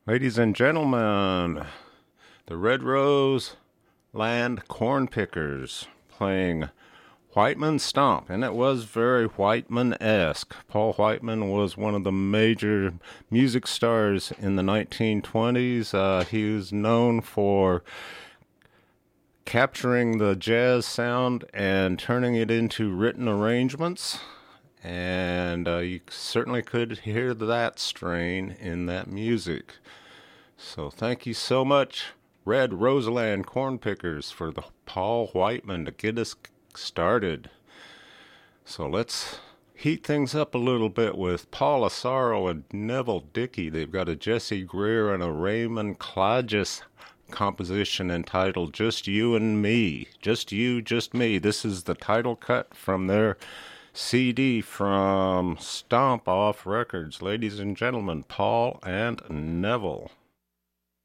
Ladies and gentlemen, the Red Rose Land Corn Pickers playing Whiteman Stomp, and it was very Whiteman-esque. Paul Whiteman was one of the major music stars in the 1920s. He was known for capturing the jazz sound and turning it into written arrangements. And you certainly could hear that strain in that music. So thank you so much, Red Roseland Corn Pickers, for the Paul Whiteman to get us started. So let's heat things up a little bit with Paul Asaro and Neville Dickey. They've got a Jesse Greer and a Raymond Klages composition entitled Just You and Me. Just You, Just Me. This is the title cut from their CD from Stomp Off Records. Ladies and gentlemen, Paul and Neville.